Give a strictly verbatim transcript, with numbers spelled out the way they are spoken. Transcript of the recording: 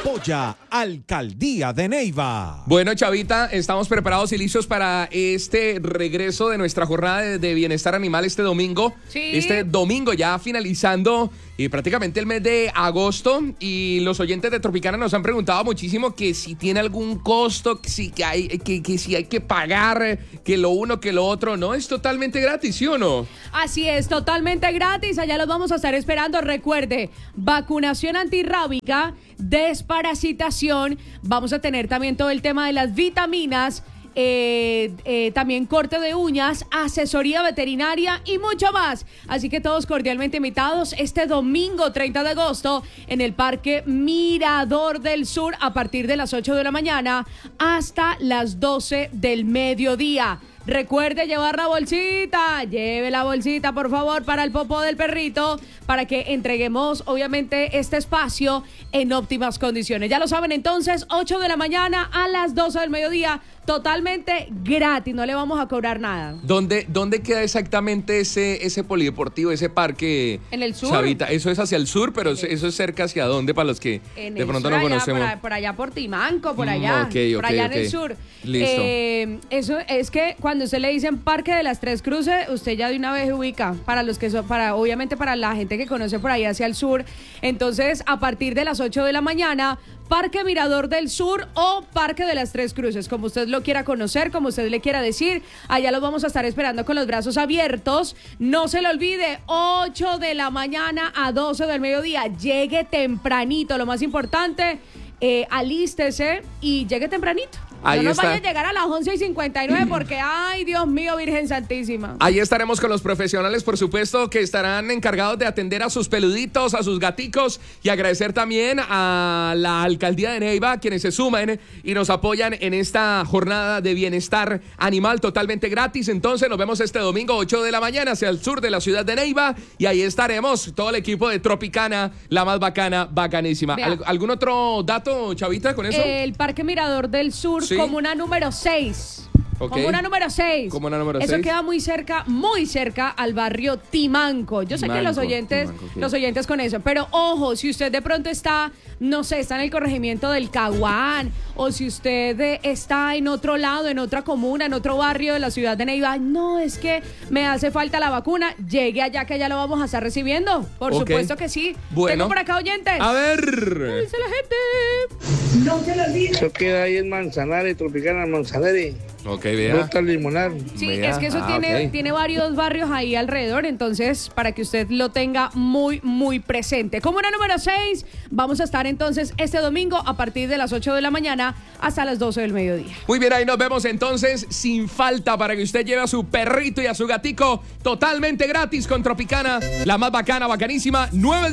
Apoya Alcaldía de Neiva. Bueno, Chavita, estamos preparados y listos para este regreso de nuestra jornada de, de bienestar animal este domingo. Sí. Este domingo ya finalizando y prácticamente el mes de agosto, y los oyentes de Tropicana nos han preguntado muchísimo que si tiene algún costo, que si, que hay, que, que si hay que pagar, que lo uno, que lo otro. No, es totalmente gratis, ¿sí o no? Así es, totalmente gratis. Allá los vamos a estar esperando. Recuerde, vacunación antirrábica, desparasitación. Vamos a tener también todo el tema de las vitaminas. Eh, eh, también corte de uñas, asesoría veterinaria y mucho más. Así que todos cordialmente invitados este domingo treinta de agosto en el Parque Mirador del Sur a partir de las ocho de la mañana hasta las doce del mediodía. Recuerde llevar la bolsita, lleve la bolsita por favor para el popó del perrito, para que entreguemos obviamente este espacio en óptimas condiciones. Ya lo saben entonces, ocho de la mañana a las doce del mediodía, totalmente gratis, no le vamos a cobrar nada. ¿Dónde, dónde queda exactamente ese, ese polideportivo, ese parque? En el sur. Chavita, eso es hacia el sur, pero el... eso es cerca hacia dónde para los que en de pronto sur, no allá, conocemos. Por, por allá por Timanco, por allá, mm, okay, por okay, allá okay. en el sur. Listo. Eh, eso es que cuando usted le dicen Parque de las Tres Cruces, usted ya de una vez ubica, para los que son, para obviamente para la gente que conoce por ahí hacia el sur. Entonces, a partir de las ocho de la mañana, Parque Mirador del Sur o Parque de las Tres Cruces, como usted lo quiera conocer, como usted le quiera decir, allá los vamos a estar esperando con los brazos abiertos. No se le olvide, ocho de la mañana a doce del mediodía, llegue tempranito, lo más importante, eh, alístese y llegue tempranito. Ahí no nos está. vaya a llegar a las once y cincuenta y nueve porque, ay, Dios mío, Virgen Santísima. Ahí estaremos con los profesionales, por supuesto, que estarán encargados de atender a sus peluditos, a sus gaticos, y agradecer también a la Alcaldía de Neiva, quienes se suman y nos apoyan en esta jornada de bienestar animal totalmente gratis. Entonces nos vemos este domingo, ocho de la mañana, hacia el sur de la ciudad de Neiva, y ahí estaremos todo el equipo de Tropicana, la más bacana, bacanísima. ¿Al- ¿Algún otro dato, Chavita, con eso? El Parque Mirador del Sur, Sí. Comuna número seis. Ok. Comuna número seis. Comuna número Eso seis. queda muy cerca, muy cerca al barrio Timanco. Yo sé que los Timanco, oyentes, Timanco, ok. los oyentes con eso, pero ojo, si usted de pronto está, no sé, está en el corregimiento del Caguán, o si usted eh, está en otro lado, en otra comuna, en otro barrio de la ciudad de Neiva, no, es que me hace falta la vacuna, llegue allá que allá lo vamos a estar recibiendo. Por Ok. supuesto que sí. Bueno. Tengo por acá oyentes. A ver. ¿Qué dice la gente? Eso queda ahí en Manzanares, Tropicana Manzanares. Ok, vea. Ruta Limonar. Sí, Vea. es que eso Ah, tiene, ok. tiene varios barrios ahí alrededor, entonces para que usted lo tenga muy, muy presente. Comuna número seis, vamos a estar entonces este domingo a partir de las ocho de la mañana hasta las doce del mediodía. Muy bien, ahí nos vemos entonces sin falta para que usted lleve a su perrito y a su gatico totalmente gratis con Tropicana, la más bacana, bacanísima. nueve